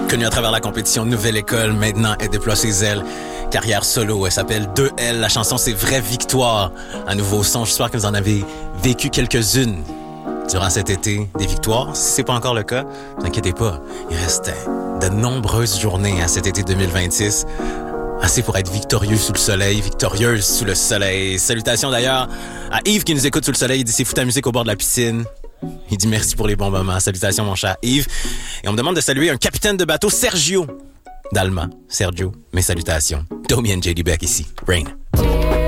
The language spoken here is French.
Connue à travers la compétition Nouvelle École, maintenant elle déploie ses ailes. Carrière solo, elle s'appelle 2L. La chanson, c'est Vraie Victoire. Un nouveau son, j'espère que vous en avez vécu quelques-unes durant cet été. Des victoires, si c'est pas encore le cas, ne vous inquiétez pas. Il reste de nombreuses journées à cet été 2026. Assez pour être victorieux sous le soleil, victorieuse sous le soleil. Salutations d'ailleurs à Yves qui nous écoute sous le soleil. Il dit c'est fou ta musique au bord de la piscine. Il dit merci pour les bons moments. Salutations mon cher Yves. Et on me demande de saluer un capitaine de bateau, Sergio Dalma. Sergio, mes salutations. Domi and JD Beck ici. Rain.